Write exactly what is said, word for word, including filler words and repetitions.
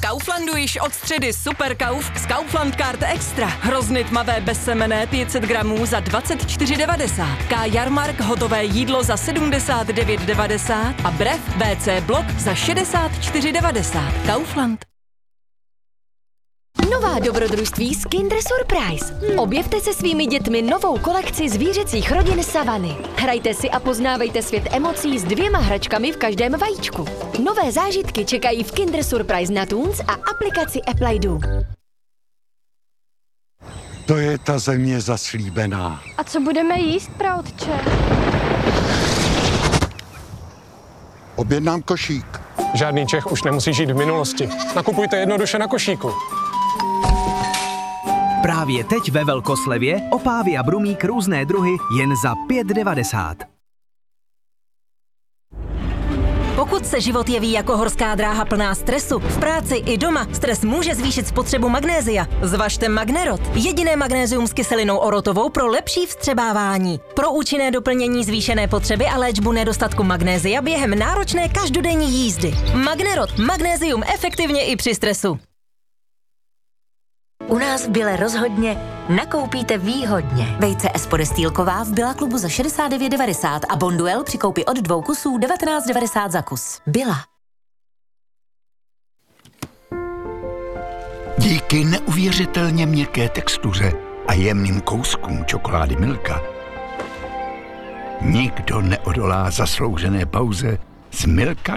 Kauflandu již od středy Super Kauf s Kaufland Card Extra. Hrozny tmavé bezsemenné pět set gramů za dvacet čtyři devadesát. K Jarmark hotové jídlo za sedmdesát devět devadesát a Brev W C Blok za šedesát čtyři devadesát. Kaufland. Nová dobrodružství z Kinder Surprise. Objevte se svými dětmi novou kolekci zvířecích rodin Savany. Hrajte si a poznávejte svět emocí s dvěma hračkami v každém vajíčku. Nové zážitky čekají v Kinder Surprise na Toons a aplikaci Apple I D. To je ta země zaslíbená. A co budeme jíst, praotče? Objednám košík. Žádný Čech už nemusí žít v minulosti. Nakupujte jednoduše na košíku. Právě teď ve velkoslevě opávy a brumík různé druhy jen za pět devadesát. Pokud se život jeví jako horská dráha plná stresu, v práci i doma stres může zvýšit spotřebu magnézia. Zvažte Magnerot, jediné magnézium s kyselinou orotovou pro lepší vstřebávání. Pro účinné doplnění zvýšené potřeby a léčbu nedostatku magnézia během náročné každodenní jízdy. Magnerot, magnézium efektivně i při stresu. U nás v Bile rozhodně nakoupíte výhodně. Vejce Espodestýlková v Billa klubu za šedesát devět devadesát a Bonduel při koupi od dvou kusů devatenáct devadesát za kus. Billa. Díky neuvěřitelně měkké textuře a jemným kouskům čokolády Milka nikdo neodolá zasloužené pauze z Milka